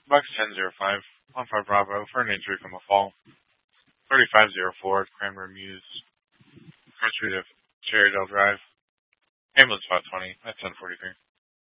Box 1005, 15 Bravo, for an injury from a fall. 3504, Cranmer Muse, Front Street of Cherrydale Drive. Ambulance 520 at 1043.